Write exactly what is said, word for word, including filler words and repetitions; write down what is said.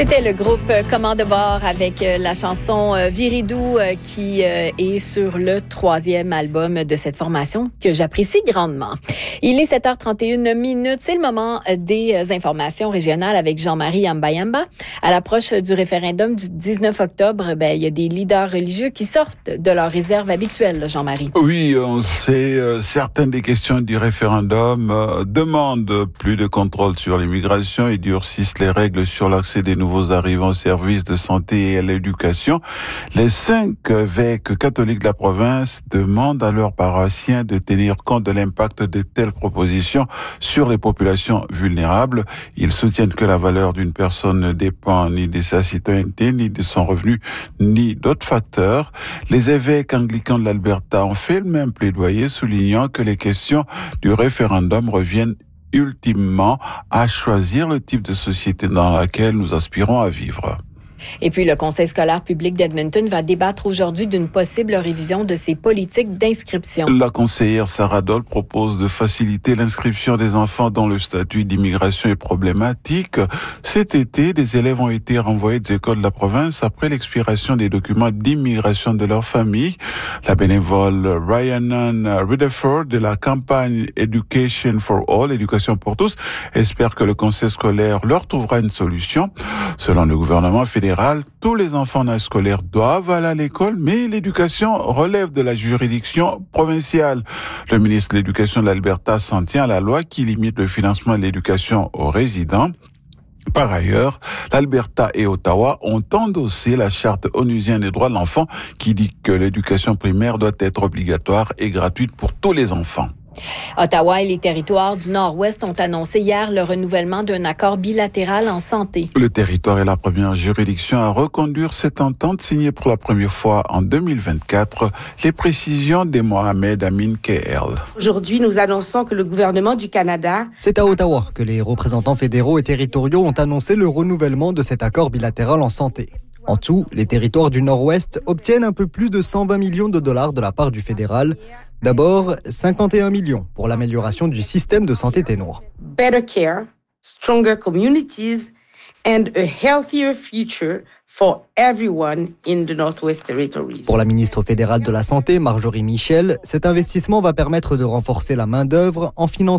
C'était le groupe Commande de bord avec la chanson Viridou qui est sur le troisième album de cette formation que j'apprécie grandement. Il est sept heures trente et une minutes. C'est le moment des informations régionales avec Jean-Marie Yamba-Yamba. À l'approche du référendum du dix-neuf octobre, ben, il y a des leaders religieux qui sortent de leurs réserves habituelles, Jean-Marie. Oui, on sait, euh, certaines des questions du référendum euh, demandent plus de contrôle sur l'immigration et durcissent les règles sur l'accès des nouveaux arrivants aux services de santé et à l'éducation. Les cinq évêques catholiques de la province demandent à leurs paroissiens de tenir compte de l'impact de telles propositions sur les populations vulnérables. Ils soutiennent que la valeur d'une personne ne dépend ni de sa citoyenneté, ni de son revenu, ni d'autres facteurs. Les évêques anglicans de l'Alberta ont fait le même plaidoyer, soulignant que les questions du référendum reviennent ultimement à choisir le type de société dans laquelle nous aspirons à vivre. Et puis, le Conseil scolaire public d'Edmonton va débattre aujourd'hui d'une possible révision de ses politiques d'inscription. La conseillère Sarah Dole propose de faciliter l'inscription des enfants dont le statut d'immigration est problématique. Cet été, des élèves ont été renvoyés des écoles de la province après l'expiration des documents d'immigration de leur famille. La bénévole Rhiannon Rutherford de la campagne Education for All, Éducation pour tous, espère que le conseil scolaire leur trouvera une solution. Selon le gouvernement fédéral, tous les enfants en âge scolaire doivent aller à l'école, mais l'éducation relève de la juridiction provinciale. Le ministre de l'Éducation de l'Alberta s'en tient à la loi qui limite le financement de l'éducation aux résidents. Par ailleurs, l'Alberta et Ottawa ont endossé la charte onusienne des droits de l'enfant qui dit que l'éducation primaire doit être obligatoire et gratuite pour tous les enfants. Ottawa et les territoires du Nord-Ouest ont annoncé hier le renouvellement d'un accord bilatéral en santé. Le territoire est la première juridiction à reconduire cette entente signée pour la première fois en deux mille vingt-quatre. Les précisions de Mohamed Amin K L. Aujourd'hui, nous annonçons que le gouvernement du Canada... C'est à Ottawa que les représentants fédéraux et territoriaux ont annoncé le renouvellement de cet accord bilatéral en santé. En tout, les territoires du Nord-Ouest obtiennent un peu plus de cent vingt millions de dollars de la part du fédéral. D'abord, cinquante et un millions pour l'amélioration du système de santé ténois. Better care, stronger communities and a healthier future for everyone in the Northwest Territories. Pour la ministre fédérale de la Santé, Marjorie Michel, cet investissement va permettre de renforcer la main-d'œuvre en finançant